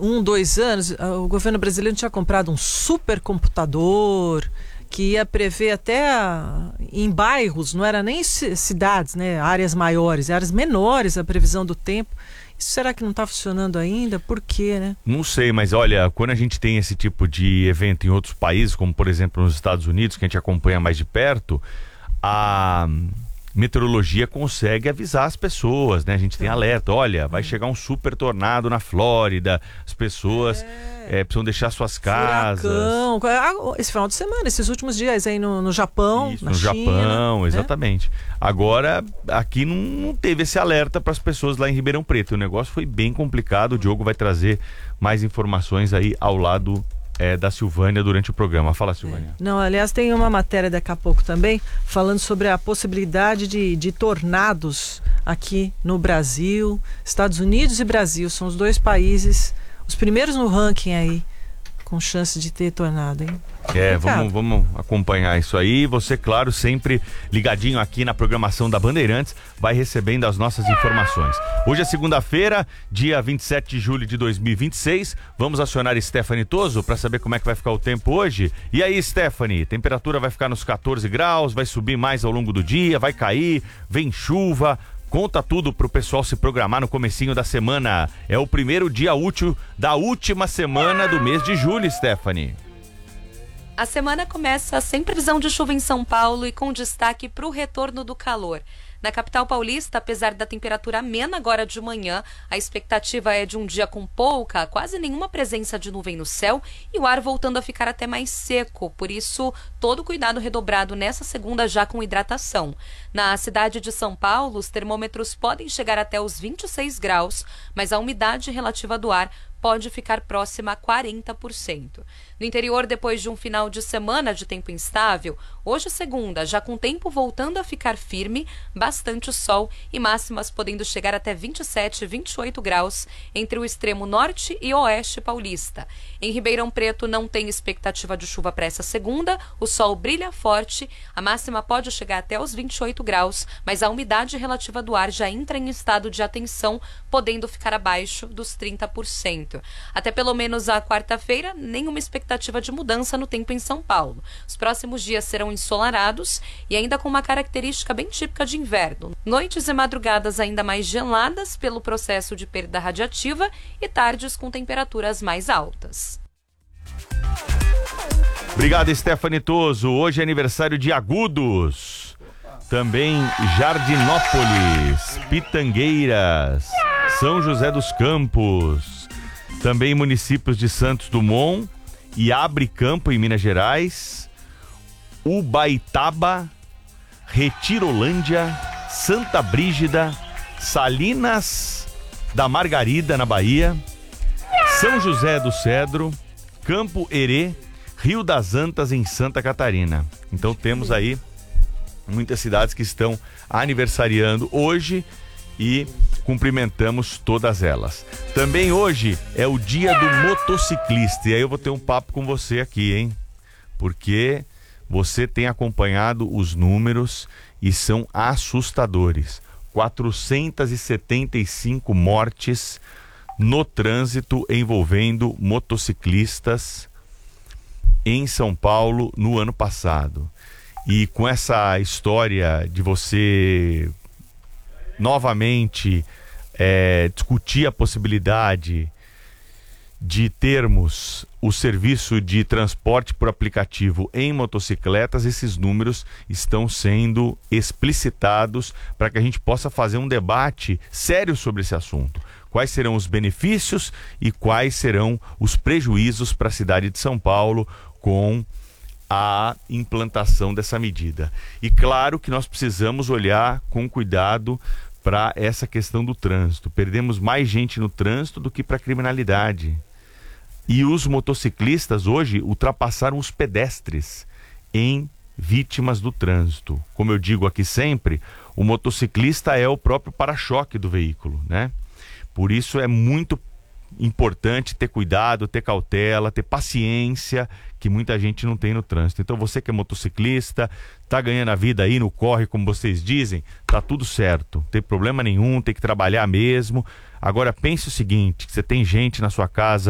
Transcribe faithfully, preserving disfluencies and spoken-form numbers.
um, dois anos, o governo brasileiro tinha comprado um supercomputador que ia prever até a, em bairros, não era nem cidades, né, áreas maiores, áreas menores, a previsão do tempo. Isso será que não está funcionando ainda? Por quê, né? Não sei, mas olha, quando a gente tem esse tipo de evento em outros países, como por exemplo nos Estados Unidos, que a gente acompanha mais de perto, a meteorologia consegue avisar as pessoas, né? A gente tem alerta, olha, vai chegar um super tornado na Flórida, as pessoas é. É, precisam deixar suas casas. Furacão. Esse final de semana, esses últimos dias aí no, no Japão, Isso, na no China, Japão, né? exatamente. Agora, aqui não, não teve esse alerta para as pessoas lá em Ribeirão Preto. O negócio foi bem complicado. O Diogo vai trazer mais informações aí ao lado É, da Silvânia durante o programa. Fala, Silvânia. É. Não, aliás, tem uma matéria daqui a pouco também falando sobre a possibilidade de, de tornados aqui no Brasil. Estados Unidos e Brasil são os dois países, os primeiros no ranking aí, com chance de ter tornado, hein? É, vamos, vamos acompanhar isso aí. Você, claro, sempre ligadinho aqui na programação da Bandeirantes, vai recebendo as nossas informações. Hoje é segunda-feira, dia vinte e sete de julho de dois mil e vinte e seis. Vamos acionar Stephanie Toso para saber como é que vai ficar o tempo hoje. E aí, Stephanie, temperatura vai ficar nos quatorze graus, vai subir mais ao longo do dia, vai cair, vem chuva. Conta tudo pro pessoal se programar no comecinho da semana. É o primeiro dia útil da última semana do mês de julho, Stephanie. A semana começa sem previsão de chuva em São Paulo e com destaque para o retorno do calor. Na capital paulista, apesar da temperatura amena agora de manhã, a expectativa é de um dia com pouca, quase nenhuma presença de nuvem no céu e o ar voltando a ficar até mais seco. Por isso, todo cuidado redobrado nessa segunda já com hidratação. Na cidade de São Paulo, os termômetros podem chegar até os vinte e seis graus, mas a umidade relativa do ar pode ficar próxima a quarenta por cento. No interior, depois de um final de semana de tempo instável, hoje segunda, já com o tempo voltando a ficar firme, bastante sol e máximas podendo chegar até vinte e sete, vinte e oito graus entre o extremo norte e oeste paulista. Em Ribeirão Preto não tem expectativa de chuva para essa segunda, o sol brilha forte, a máxima pode chegar até os vinte e oito graus, mas a umidade relativa do ar já entra em estado de atenção, podendo ficar abaixo dos trinta por cento. Até pelo menos a quarta-feira, nenhuma expectativa de mudança no tempo em São Paulo. Os próximos dias serão ensolarados e ainda com uma característica bem típica de inverno. Noites e madrugadas ainda mais geladas pelo processo de perda radiativa e tardes com temperaturas mais altas. Obrigado, Stephanie Toso. Hoje é aniversário de Agudos. Também Jardinópolis, Pitangueiras, São José dos Campos. Também municípios de Santos Dumont e Abre Campo, em Minas Gerais, Ubaitaba, Retirolândia, Santa Brígida, Salinas da Margarida, na Bahia, São José do Cedro, Campo Herê, Rio das Antas, em Santa Catarina. Então temos aí muitas cidades que estão aniversariando hoje e cumprimentamos todas elas. Também hoje é o dia do motociclista e aí eu vou ter um papo com você aqui, hein? Porque você tem acompanhado os números e são assustadores. quatrocentas e setenta e cinco mortes no trânsito envolvendo motociclistas em São Paulo no ano passado. E com essa história de você novamente é, discutir a possibilidade de termos o serviço de transporte por aplicativo em motocicletas, esses números estão sendo explicitados para que a gente possa fazer um debate sério sobre esse assunto. Quais serão os benefícios e quais serão os prejuízos para a cidade de São Paulo com a implantação dessa medida. E claro que nós precisamos olhar com cuidado para essa questão do trânsito. Perdemos mais gente no trânsito do que para a criminalidade. E os motociclistas hoje ultrapassaram os pedestres em vítimas do trânsito. Como eu digo aqui sempre, o motociclista é o próprio para-choque do veículo, né? Por isso é muito importante ter cuidado, ter cautela, ter paciência, que muita gente não tem no trânsito. Então você que é motociclista, tá ganhando a vida aí no corre, como vocês dizem, tá tudo certo, não tem problema nenhum, tem que trabalhar mesmo. Agora pense o seguinte, que você tem gente na sua casa